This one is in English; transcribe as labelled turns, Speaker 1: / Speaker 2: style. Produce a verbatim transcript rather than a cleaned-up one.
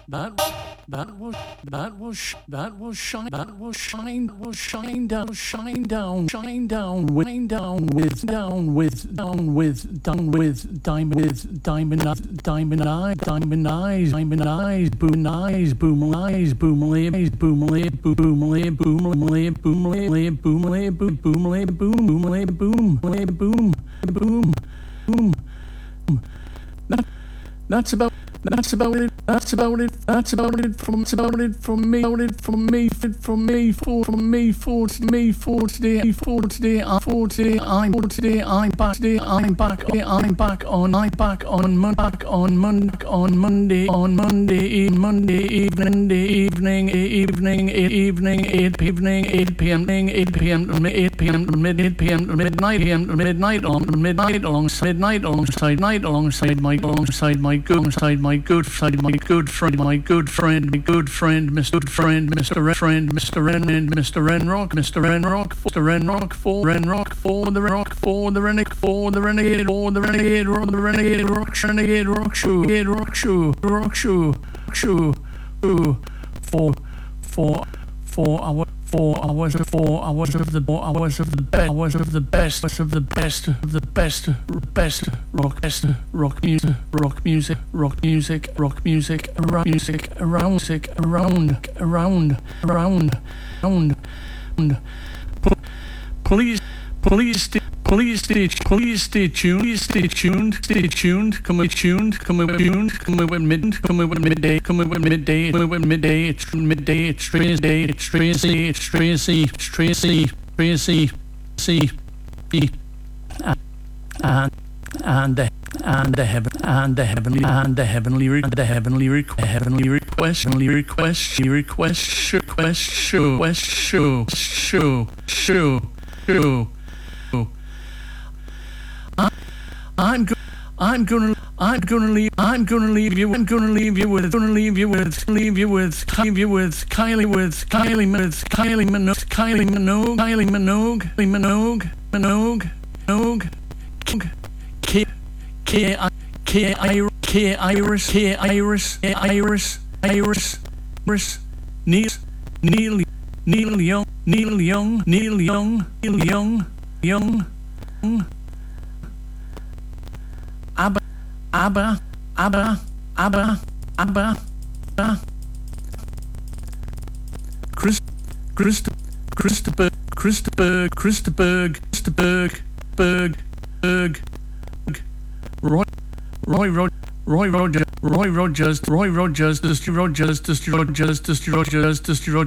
Speaker 1: that that was that was that was shine that was shine was shine down shine down shine down shine down with down with down with down with diamond with diamond diamond eye diamond eyes diamond eyes boom eyes boom eyes boom eyes boom eyes boom boom eyes boom eyes boom eyes boom eyes boom boom eyes boom boom eyes boom boom boom boom boom. That's about That's about it. That's about it. That's about it. From that's about it from me. About it from me. From me. For from me. For me. For today. For today. I for today. I'm for today. I'm back today. I'm back. I'm back on. I'm back on. Mon back on Monday. On Monday. On Monday. Monday evening. Evening. Evening. Evening. Eight evening. Eight p.m. Eight p.m. Eight p.m. Mid. Eight p.m. Midnight. Midnight on midnight alongside midnight alongside night alongside my alongside my good alongside my. My good friend, my good friend, my good friend, my good friend, Mister Good friend, Mister Ren, friend, Mister Ren, and Mister Ren Rock, Mister Ren Rock, Mister Ren Rock, for Ren Rock, for the Rock, for the Renegade, for the Renegade, for the Renegade, for the Renegade Rock, Renegade Rock Shoe, Rock Shoe, Rock Shoe, Shoe, Shoe, for, for, for our. Four hours, four hours of the four hours of the best, hours of the best, of the best, of the best, best rock, best rock music, rock music, rock music, rock music, around music, around music, around, around, around, around. Please, please, stay, please, stay, please stay tuned, please stay tuned, stay tuned, come away tuned, come away tuned, come away mid, come away midday, come away midday, come away midday, it's midday, it's Tracy, it's Tracy, it's Tracy, it's Tracy, Tracy, see, and and the and the heaven and the heavenly and the heavenly and the heavenly request, heavenly request, heavenly request, she request, request, show, request, show, show, show, show. I'm go- I'm gonna I'm gonna leave I'm gonna leave you I'm gonna leave you with gonna leave you with leave you with leave you with Kylie with Kylie with Kylie Minogue Kylie Minogue Kylie Minogue Minogue Minogue Minogue K K K Iris K Iris K Iris Iris Iris Iris Neil Neil Neil Young Neil Young Neil Young Neil Young Young Abba, Abba, Abba, Abba, Abba, Abba. Chris, Christ, Christopher, Christopher, Christopher, Christopher, Berg, Berg, Roy, Roy, Roy, Roy Rogers, Roy Rogers, Roy Rogers, Dusty Rogers, Dusty Rogers, Dusty Rogers, Dusty Rogers.